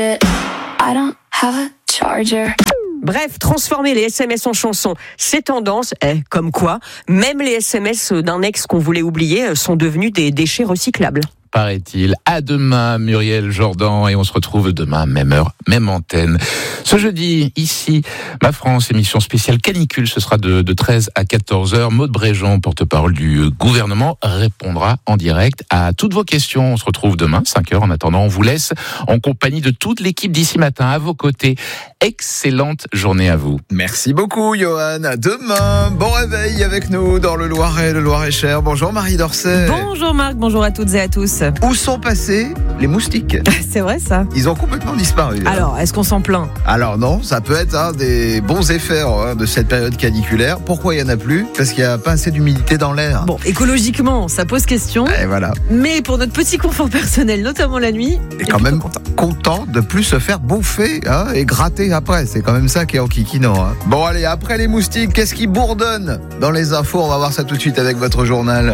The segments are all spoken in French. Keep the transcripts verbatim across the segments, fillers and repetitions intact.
I don't have a charger. Bref, transformer les S M S en chansons, c'est tendance. Eh, comme quoi, même les S M S d'un ex qu'on voulait oublier sont devenus des déchets recyclables. Paraît-il. À demain, Muriel Jordan, et on se retrouve demain, même heure, même antenne. Ce jeudi, ici, Ma France, émission spéciale canicule, ce sera de, de treize à quatorze heures. Maude Bréjean, porte-parole du gouvernement, répondra en direct à toutes vos questions. On se retrouve demain, cinq heures. En attendant, on vous laisse en compagnie de toute l'équipe d'ici matin à vos côtés. Excellente journée à vous. Merci beaucoup, Johan. À demain. Bon réveil avec nous dans le Loiret, le Loir-et-Cher. Bonjour Marie Dorcet. Bonjour Marc, bonjour à toutes et à tous. Où sont passés les moustiques ? C'est vrai ça. Ils ont complètement disparu. Alors, est-ce qu'on s'en plaint ? Alors non, ça peut être un des bons effets hein, de cette période caniculaire. Pourquoi il n'y en a plus ? Parce qu'il n'y a pas assez d'humidité dans l'air. Bon, écologiquement, ça pose question. Et voilà. Mais pour notre petit confort personnel, notamment la nuit, et quand même content. content de plus se faire bouffer hein, et gratter après. C'est quand même ça qui est en kikino. Hein. Bon allez, après les moustiques, qu'est-ce qui bourdonne dans les infos ? On va voir ça tout de suite avec votre journal.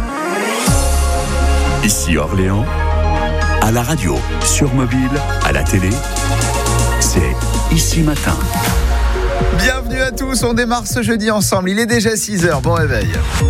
Ici Orléans, à la radio, sur mobile, à la télé, c'est Ici Matin. Bienvenue à tous, on démarre ce jeudi ensemble. Il est déjà six heures, bon réveil.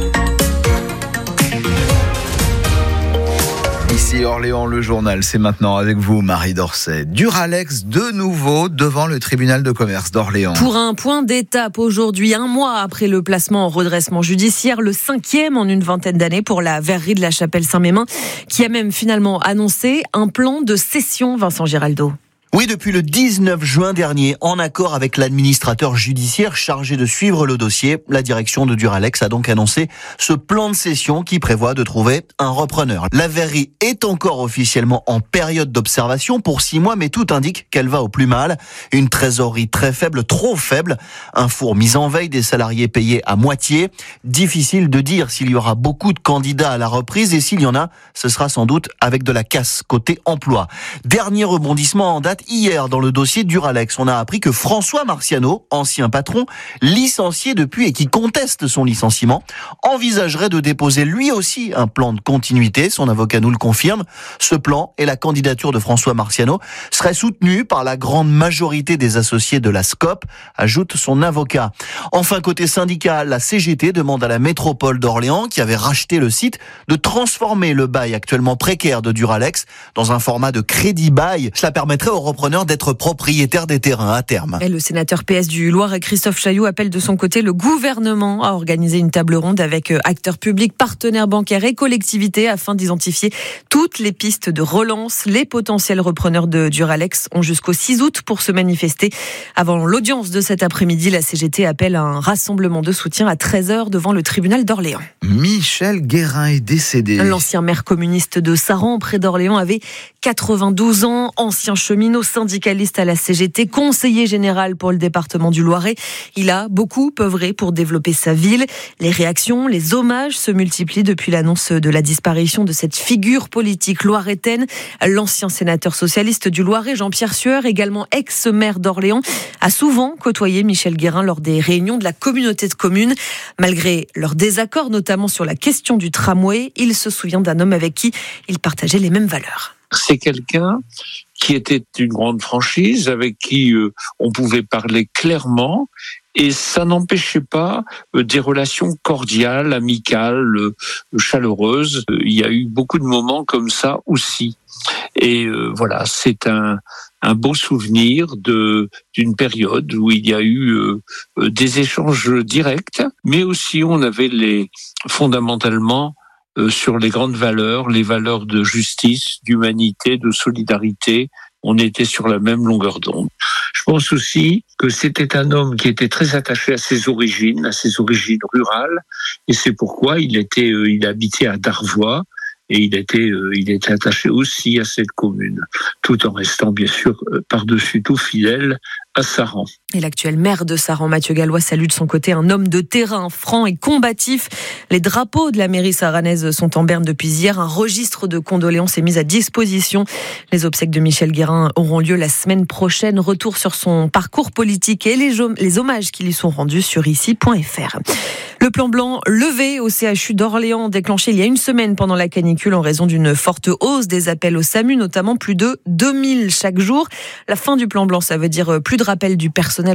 Ici Orléans, le journal, c'est maintenant avec vous Marie Dorcet. Duralex de nouveau devant le tribunal de commerce d'Orléans. Pour un point d'étape aujourd'hui, un mois après le placement en redressement judiciaire, le cinquième en une vingtaine d'années pour la verrerie de la Chapelle-Saint-Mémin, qui a même finalement annoncé un plan de cession, Vincent Giraldo. Oui, depuis le dix-neuf juin dernier, en accord avec l'administrateur judiciaire chargé de suivre le dossier, la direction de Duralex a donc annoncé ce plan de cession qui prévoit de trouver un repreneur. La verrerie est encore officiellement en période d'observation pour six mois, mais tout indique qu'elle va au plus mal. Une trésorerie très faible, trop faible, un four mis en veille, des salariés payés à moitié. Difficile de dire s'il y aura beaucoup de candidats à la reprise et s'il y en a, ce sera sans doute avec de la casse côté emploi. Dernier rebondissement en date, hier, dans le dossier Duralex, on a appris que François Marciano, ancien patron, licencié depuis et qui conteste son licenciement, envisagerait de déposer lui aussi un plan de continuité. Son avocat nous le confirme. Ce plan et la candidature de François Marciano seraient soutenus par la grande majorité des associés de la SCOP, ajoute son avocat. Enfin, côté syndical, la C G T demande à la métropole d'Orléans, qui avait racheté le site, de transformer le bail actuellement précaire de Duralex dans un format de crédit bail. Cela permettrait aux repreneur d'être propriétaire des terrains à terme. Et le sénateur P S du Loiret, Christophe Chailloux, appelle de son côté le gouvernement à organiser une table ronde avec acteurs publics, partenaires bancaires et collectivités afin d'identifier toutes les pistes de relance. Les potentiels repreneurs de Duralex ont jusqu'au six août pour se manifester. Avant l'audience de cet après-midi, la C G T appelle à un rassemblement de soutien à treize heures devant le tribunal d'Orléans. Michel Guérin est décédé. L'ancien maire communiste de Saran, près d'Orléans, avait quatre-vingt-douze ans, ancien cheminot syndicaliste à la C G T, conseiller général pour le département du Loiret. Il a beaucoup œuvré pour développer sa ville. Les réactions, les hommages se multiplient depuis l'annonce de la disparition de cette figure politique loiretaine. L'ancien sénateur socialiste du Loiret, Jean-Pierre Sueur, également ex-maire d'Orléans, a souvent côtoyé Michel Guérin lors des réunions de la communauté de communes. Malgré leurs désaccords, notamment sur la question du tramway, il se souvient d'un homme avec qui il partageait les mêmes valeurs. C'est quelqu'un qui était une grande franchise, avec qui euh, on pouvait parler clairement, et ça n'empêchait pas euh, des relations cordiales, amicales, euh, chaleureuses. Euh, il y a eu beaucoup de moments comme ça aussi. Et euh, voilà, c'est un, un beau souvenir de d'une période où il y a eu euh, des échanges directs, mais aussi on avait les fondamentalement Euh, sur les grandes valeurs, les valeurs de justice, d'humanité, de solidarité. On était sur la même longueur d'onde. Je pense aussi que c'était un homme qui était très attaché à ses origines, à ses origines rurales, et c'est pourquoi il était, euh, il habitait à Darvois, et il était, euh, il était attaché aussi à cette commune, tout en restant bien sûr euh, par-dessus tout fidèle à Saran. Et l'actuel maire de Saran, Mathieu Gallois, salue de son côté un homme de terrain franc et combatif. Les drapeaux de la mairie saranaise sont en berne depuis hier. Un registre de condoléances est mis à disposition. Les obsèques de Michel Guérin auront lieu la semaine prochaine. Retour sur son parcours politique et les, les hommages qui lui sont rendus sur ici point f r. Le plan blanc levé au C H U d'Orléans, déclenché il y a une semaine pendant la canicule en raison d'une forte hausse des appels au SAMU, notamment plus de deux mille chaque jour. La fin du plan blanc, ça veut dire plus de rappel du personnel